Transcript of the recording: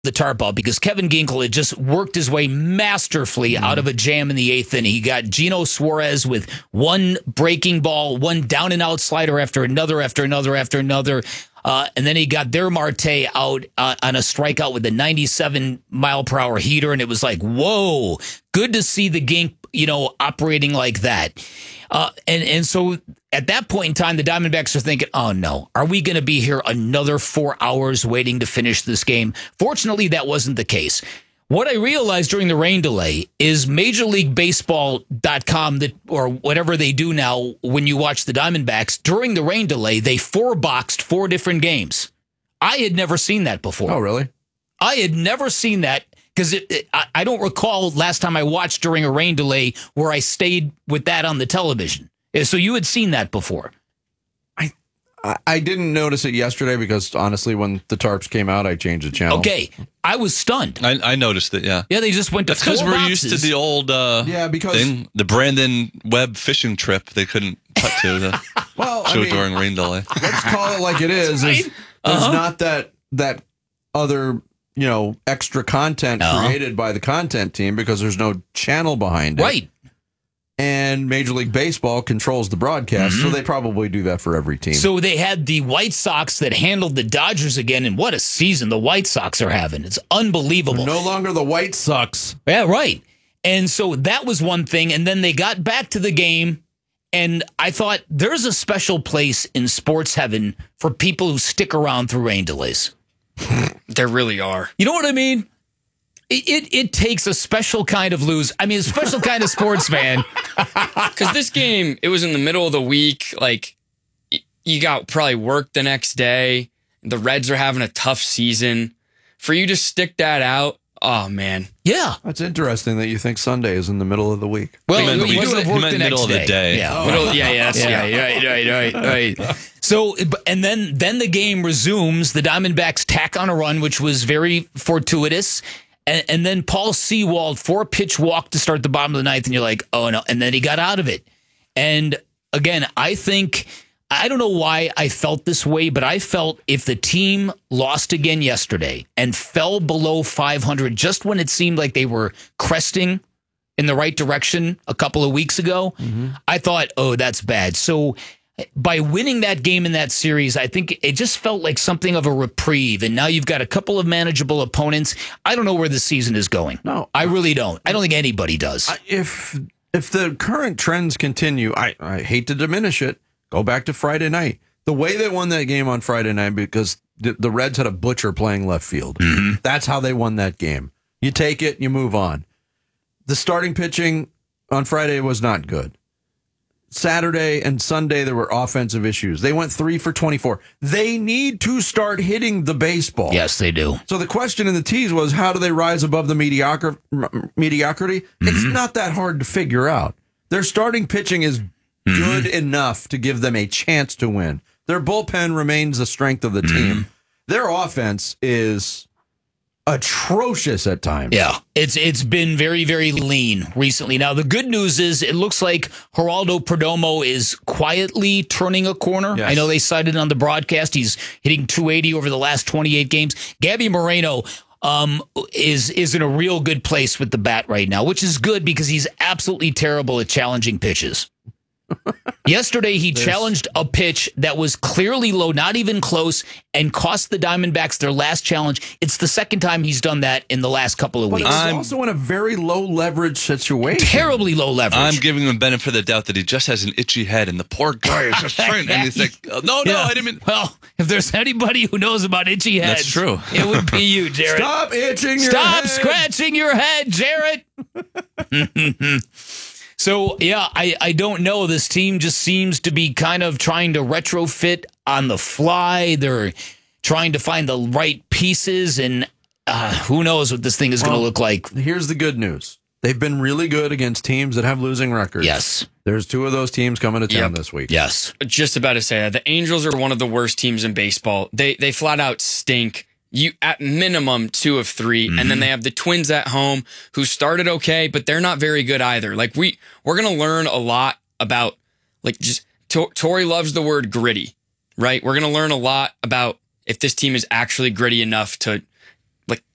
the tarp out because Kevin Ginkel had just worked his way masterfully out of a jam in the 8th inning. He got Gino Suarez with one breaking ball, one down and out slider after another. And then he got their Marte out on a strikeout with a 97-mile-per-hour heater. And it was like, whoa, good to see the Gink, operating like that. And so at that point in time, the Diamondbacks are thinking, oh, no, are we going to be here another 4 hours waiting to finish this game? Fortunately, that wasn't the case. What I realized during the rain delay is MajorLeagueBaseball.com, or whatever they do now when you watch the Diamondbacks, during the rain delay, they 4-boxed 4 different games. I had never seen that before. Oh, really? I had never seen that because I don't recall last time I watched during a rain delay where I stayed with that on the television. So you had seen that before. I didn't notice it yesterday because, honestly, when the tarps came out, I changed the channel. Okay. I was stunned. I noticed it, yeah. Yeah, they just went to 4 boxes. Because we're used to the old thing, the Brandon Webb fishing trip they couldn't cut to the show during rain delay. Let's call it like it is. Right? There's not that other, extra content created by the content team because there's no channel behind it. Right. And Major League Baseball controls the broadcast, so they probably do that for every team. So they had the White Sox that handled the Dodgers again, and what a season the White Sox are having. It's unbelievable. They're no longer the White Sox. Yeah, right. And so that was one thing, and then they got back to the game, and I thought there's a special place in sports heaven for people who stick around through rain delays. There really are. You know what I mean? It takes a special kind of a special kind of sports fan. Because this game, it was in the middle of the week. Like, you got probably work the next day. The Reds are having a tough season. For you to stick that out, oh, man. Yeah. That's interesting that you think Sunday is in the middle of the week. Well, you do have work the middle next of the day. Yeah. Right. So, and then the game resumes. The Diamondbacks tack on a run, which was very fortuitous. And then Paul Sewald, 4-pitch walk to start the bottom of the 9th, and you're like, oh, no. And then he got out of it. And again, I don't know why I felt this way, but I felt if the team lost again yesterday and fell below 500 just when it seemed like they were cresting in the right direction a couple of weeks ago, I thought, oh, that's bad. So by winning that game in that series, I think it just felt like something of a reprieve. And now you've got a couple of manageable opponents. I don't know where the season is going. No, I really don't. I don't think anybody does. If the current trends continue, I hate to diminish it. Go back to Friday night. The way they won that game on Friday night, because the Reds had a butcher playing left field. That's how they won that game. You take it, you move on. The starting pitching on Friday was not good. Saturday and Sunday, there were offensive issues. They went 3 for 24. They need to start hitting the baseball. Yes, they do. So the question in the tease was, how do they rise above the mediocrity? It's not that hard to figure out. Their starting pitching is good enough to give them a chance to win. Their bullpen remains the strength of the team. Their offense is atrocious at times. Yeah, it's been very, very lean recently. Now, the good news is it looks like Geraldo Perdomo is quietly turning a corner. Yes. I know they cited on the broadcast. He's hitting 280 over the last 28 games. Gabby Moreno is in a real good place with the bat right now, which is good because he's absolutely terrible at challenging pitches. Yesterday, he challenged a pitch that was clearly low, not even close, and cost the Diamondbacks their last challenge. It's the second time he's done that in the last couple of weeks. But it's also in a very low leverage situation. Terribly low leverage. I'm giving him benefit of the doubt that he just has an itchy head, and the poor guy is just trying. And he's like, no, I didn't mean. Well, if there's anybody who knows about itchy heads, that's true. It would be you, Jared. Stop itching your head. Stop scratching your head, Jared. So, yeah, I don't know. This team just seems to be kind of trying to retrofit on the fly. They're trying to find the right pieces, and who knows what this thing is going to look like. Here's the good news. They've been really good against teams that have losing records. Yes. There's 2 of those teams coming to town this week. Yes. Just about to say that. The Angels are one of the worst teams in baseball. They flat out stink. You at minimum 2 of 3, and then they have the Twins at home who started okay, but they're not very good either. Like we're gonna learn a lot about just Tori loves the word gritty, right? We're gonna learn a lot about if this team is actually gritty enough to